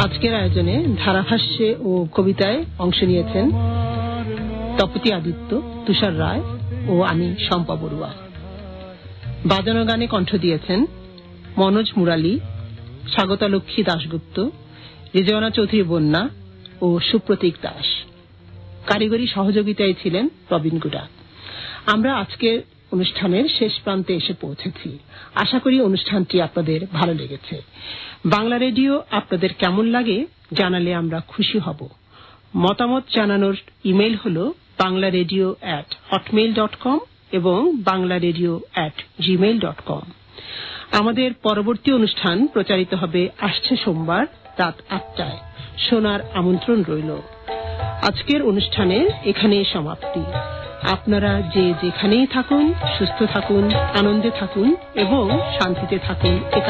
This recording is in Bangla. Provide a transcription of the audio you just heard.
আজকের আয়োজনে ধারাভাষ্যে ও কবিতায় অংশ নিয়েছেন তপতি আদিত্য, তুষার রায় ও আমি শম্পা বড়ুয়া। বাজানো গানে কণ্ঠ দিয়েছেন মনোজ মুরালী, স্বাগতা লক্ষ্মী দাশগুপ্ত, রিজওয়ানা চৌধুরী বন্যা ও সুপ্রতীক দাস। কারিগরি সহযোগিতায় ছিলেন প্রবীণ গুড়া। আমরা আজকের অনুষ্ঠানের শেষ প্রান্তে এসে পৌঁছেছি। আশা করি অনুষ্ঠানটি আপনাদের ভালো লেগেছে। বাংলা রেডিও আপনাদের কেমন লাগে জানালে আমরা খুশি হব। মতামত জানানোর ইমেল হল banglaredio@hotmail.com এবং banglaredio@gmail.com। আমাদের পরবর্তী অনুষ্ঠান প্রচারিত হবে আসছে সোমবার রাত 8টায়। শোনার আমন্ত্রণ রইল। আজকের অনুষ্ঠানের এখানেই সমাপ্তি। আপনারা যে যেখানেই থাকুন সুস্থ থাকুন, আনন্দে থাকুন এবং শান্তিতে থাকুন।